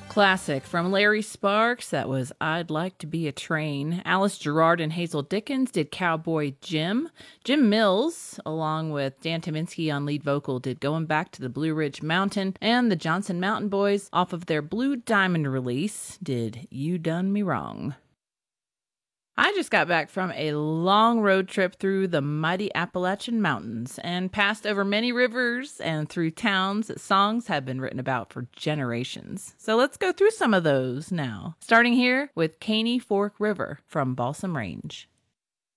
Classic from Larry Sparks, that was I'd Like to Be a Train. Alice Gerrard and Hazel Dickens did Cowboy Jim. Jim Mills, along with Dan Tyminski on lead vocal, did Going Back to the Blue Ridge Mountain. And the Johnson Mountain Boys, off of their Blue Diamond release, did You Done Me Wrong. I just got back from a long road trip through the mighty Appalachian Mountains and passed over many rivers and through towns that songs have been written about for generations. So let's go through some of those now, starting here with Caney Fork River from Balsam Range.